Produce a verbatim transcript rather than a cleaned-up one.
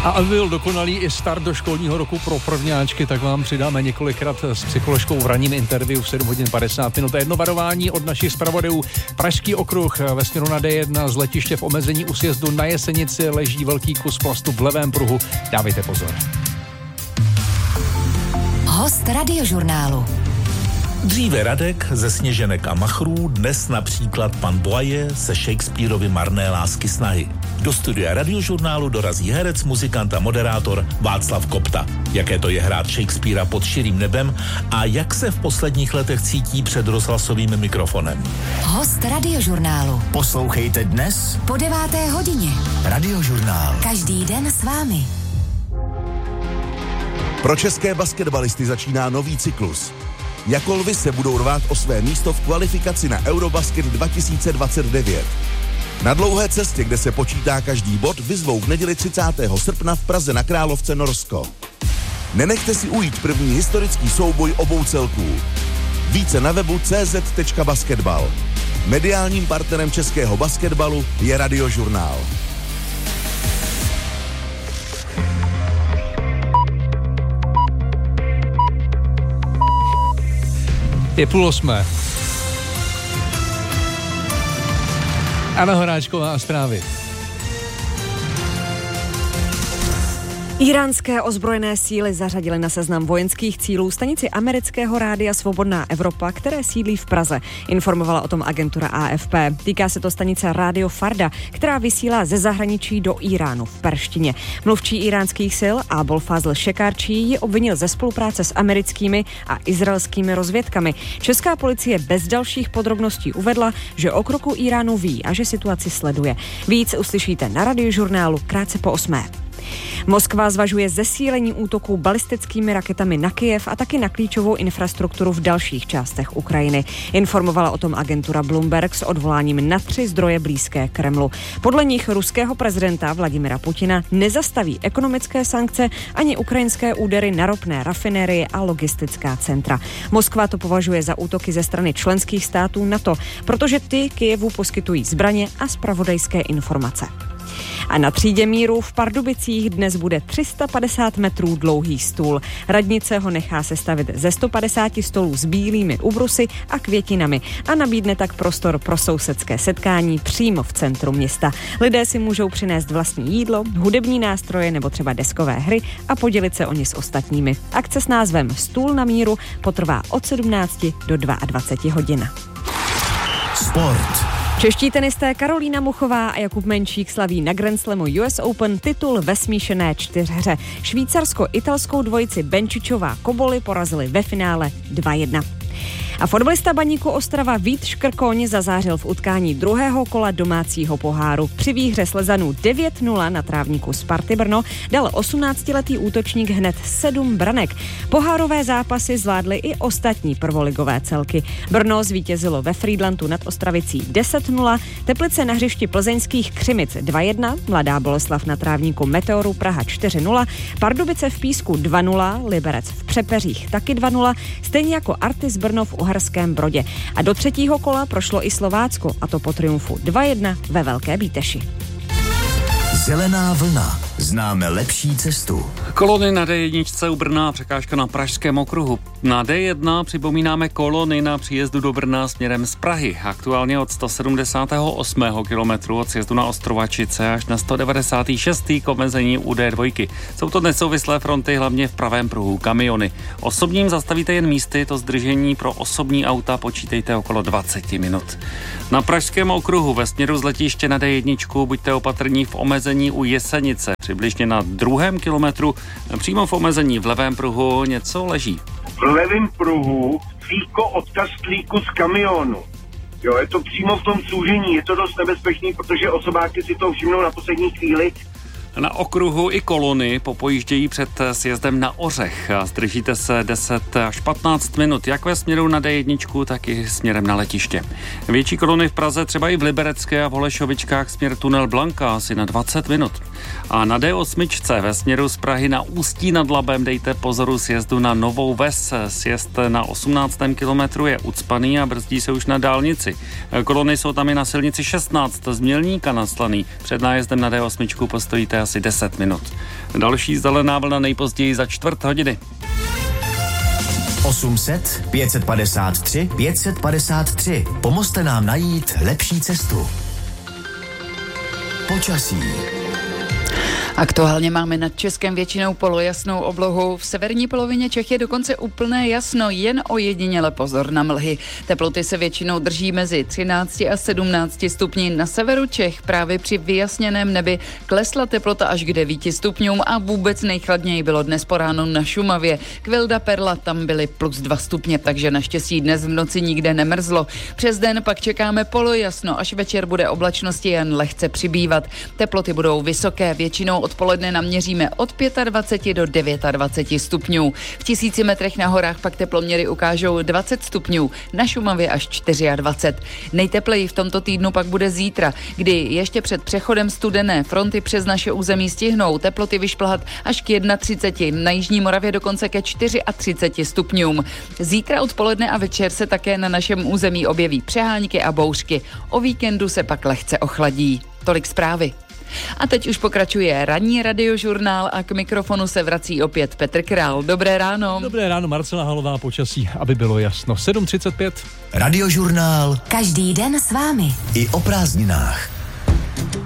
A aby byl dokonalý i start do školního roku pro prvňáčky, tak vám přidáme několikrát s psycholožkou v ranním interview v sedm hodin padesát minut. A jedno varování od našich zpravodajů. Pražský okruh ve směru na D jedna z letiště v omezení u sjezdu na Jesenici leží velký kus plastu v levém pruhu. Dávejte pozor. Host Radiožurnálu. Dříve Radek ze Sněženek a machrů, dnes například pan Boye se Shakespearovy Marné lásky snahy. Do studia Radiožurnálu dorazí herec, muzikant a moderátor Václav Kopta. Jaké to je hrát Shakespeara pod širým nebem a jak se v posledních letech cítí před rozhlasovým mikrofonem. Host Radiožurnálu. Poslouchejte dnes po deváté hodině. Radiožurnál. Každý den s vámi. Pro české basketbalisty začíná nový cyklus. Jako lvy se budou rvát o své místo v kvalifikaci na Eurobasket dva tisíce dvacet devět. Na dlouhé cestě, kde se počítá každý bod, vyzvou v neděli třicátého srpna v Praze na Královce Norsko. Nenechte si ujít první historický souboj obou celků. Více na webu c z tečka basketbal. Mediálním partnerem českého basketbalu je Radiožurnál. Je půl osmé. Anna Horáčková a zprávy. Íránské ozbrojené síly zařadily na seznam vojenských cílů stanici amerického rádia Svobodná Evropa, které sídlí v Praze. Informovala o tom agentura A F P. Týká se to stanice Rádio Farda, která vysílá ze zahraničí do Iránu v perštině. Mluvčí íránských sil Abol Fazl Šekarčí ji obvinil ze spolupráce s americkými a izraelskými rozvědkami. Česká policie bez dalších podrobností uvedla, že o kroku Iránu ví a že situaci sleduje. Víc uslyšíte na Radiožurnálu krátce po osmé. Moskva zvažuje zesílení útoků balistickými raketami na Kyjev a taky na klíčovou infrastrukturu v dalších částech Ukrajiny. Informovala o tom agentura Bloomberg s odvoláním na tři zdroje blízké Kremlu. Podle nich ruského prezidenta Vladimira Putina nezastaví ekonomické sankce ani ukrajinské údery na ropné rafinérie a logistická centra. Moskva to považuje za útoky ze strany členských států NATO, protože ty Kyjevu poskytují zbraně a zpravodajské informace. A na třídě míru v Pardubicích dnes bude tři sta padesát metrů dlouhý stůl. Radnice ho nechá sestavit ze sto padesát stolů s bílými ubrusy a květinami a nabídne tak prostor pro sousedské setkání přímo v centru města. Lidé si můžou přinést vlastní jídlo, hudební nástroje nebo třeba deskové hry a podělit se o ně s ostatními. Akce s názvem Stůl na míru potrvá od sedmnácti do dvaceti dvou hodin. Sport. Čeští tenisté Karolína Muchová a Jakub Menšík slaví na Grand Slamu U S Open titul ve smíšené čtyřhře. Švýcarsko-italskou dvojici Benčičová Koboli porazili ve finále dva jedna. A fotbalista Baníku Ostrava Vít Škrkoň zazářil v utkání druhého kola domácího poháru. Při výhře Slezanů devět nula na trávníku Sparty Brno dal osmnáctiletý útočník hned sedm branek. Pohárové zápasy zvládly i ostatní prvoligové celky. Brno zvítězilo ve Frýdlantu nad Ostravicí deset nula, Teplice na hřišti plzeňských Křimic dva jedna, Mladá Boleslav na trávníku Meteoru Praha čtyři nula, Pardubice v Písku dva nula, Liberec v Přepeřích taky dva nula, stejně jako Artis Brno v Uherském Brodě. A do třetího kola prošlo i Slovácko, a to po triumfu dva jedna ve Velké Bíteši. Zelená vlna. Známe lepší cestu. Kolony na D jedna u Brna, překážka na Pražském okruhu. Na D jedna připomínáme kolony na příjezdu do Brna směrem z Prahy. Aktuálně od sto sedmdesátého osmého kilometru od sjezdu na Ostrovačice až na sto devadesátého šestého k omezení u D dva. Jsou to nesouvislé fronty, hlavně v pravém pruhu kamiony. Osobním zastavíte jen místy, to zdržení pro osobní auta počítejte okolo dvacet minut. Na Pražském okruhu ve směru z letiště na D jedna buďte opatrní v omezení u Jesenice. Přibližně na druhém kilometru přímo v omezení v levém pruhu něco leží. V levém pruhu fíko od kastlíku z kamionu. Jo, je to přímo v tom soužení, je to dost nebezpečný, protože osobáky si to všimnou na poslední chvíli. Na okruhu i kolony popojíždějí před sjezdem na Ořech a zdržíte se deset až patnáct minut, jak ve směru na D jedna, tak i směrem na letiště. Větší kolony v Praze, třeba i v Liberecké a v Holešovičkách směr tunel Blanka asi na dvacet minut. A na D osm ve směru z Prahy na Ústí nad Labem dejte pozoru sjezdu na Novou Ves. Sjezd na osmnáctém kilometru je ucpaný a brzdí se už na dálnici. Kolony jsou tam i na silnici šestnáct z Mělníka naslaný. Před nájezdem na D osm postojíte asi deset minut. Další zelená vlna nejpozději za čtvrt hodiny. osm set, pět set padesát tři, pět set padesát tři. Pomozte nám najít lepší cestu. Počasí. Aktuálně máme nad Českem většinou polojasnou oblohu. V severní polovině Čech je dokonce úplné jasno, jen ojediněle pozor na mlhy. Teploty se většinou drží mezi třinácti a sedmnácti stupni. Na severu Čech právě při vyjasněném nebi klesla teplota až k devíti stupňům a vůbec nejchladněji bylo dnes po ránu na Šumavě. Kvilda Perla, tam byly plus dva stupně, takže naštěstí dnes v noci nikde nemrzlo. Přes den pak čekáme polojasno, až večer bude oblačnosti jen lehce přibývat. Teploty budou vysoké, většinou odpoledne naměříme od dvacet pět do dvacet devět stupňů. V tisíci metrech na horách pak teploměry ukážou dvacet stupňů, na Šumavě až dvacet čtyři. Nejtepleji v tomto týdnu pak bude zítra, kdy ještě před přechodem studené fronty přes naše území stihnou teploty vyšplhat až k třiceti jedné, na jižní Moravě dokonce ke třiceti čtyřem stupňům. Zítra odpoledne a večer se také na našem území objeví přehánky a bouřky. O víkendu se pak lehce ochladí. Tolik zprávy. A teď už pokračuje ranní radiožurnál a k mikrofonu se vrací opět Petr Král. Dobré ráno. Dobré ráno, Marcela Halová, počasí, aby bylo jasno. sedm třicet pět. Radiožurnál. Každý den s vámi. I o prázdninách.